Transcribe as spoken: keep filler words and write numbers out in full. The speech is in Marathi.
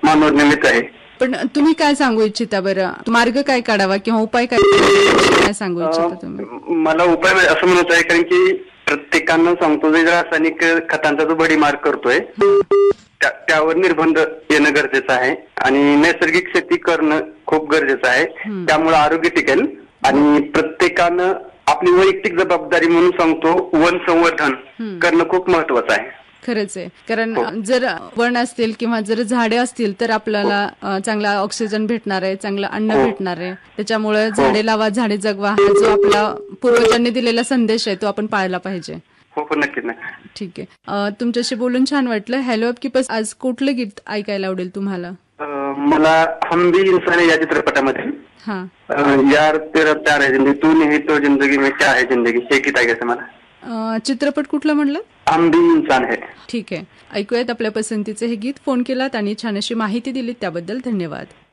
मानव निर्मित आहे. पण तुम्ही काय सांगू इच्छिता बरं, मार्ग काय काढावा किंवा उपाय काय काय सांगू इच्छिता तुम्ही? मला उपाय असं म्हणत आहे, कारण की प्रत्येकानं सांगतो जे रासायनिक खतांचा जो भडीमार करतोय त्यावर निर्बंध येणं गरजेचं आहे आणि नैसर्गिक शेती करणं खूप गरजेचं आहे. त्यामुळे आरोग्य टिकेल आणि प्रत्येकानं आपली वैयक्तिक जबाबदारी म्हणून सांगतो वन संवर्धन करणं खूप महत्वाचं आहे. खरंच आहे, कारण जर वन असतील किंवा जर झाडे असतील तर आपल्याला चांगला ऑक्सिजन भेटणार आहे, चांगलं अन्न भेटणार आहे. त्याच्यामुळे झाडे लावा झाडे जगवा हा जो आपला पूर्वजांनी दिलेला संदेश आहे तो आपण पाळला पाहिजे. हो हो नक्कीच नक्की. ठीक आहे, तुमच्याशी बोलून छान वाटलं. हॅलो अपकीपस आज कुठलं गीत ऐकायला आवडेल तुम्हाला? मला हम भी इंसान है या चित्रपटामध्ये हा यार तेरा प्यार है जिंदगी तू नहीं तो जिंदगी में क्या है जिंदगी हे गीत ऐकायचं मला. चित्रपट कुठला म्हणलं? हम भी इंसान है. ठीक आहे, ऐकूयात आपल्या पसंतीचे हे गीत. फोन केलात आणि छान अशी माहिती दिलीत त्याबद्दल धन्यवाद.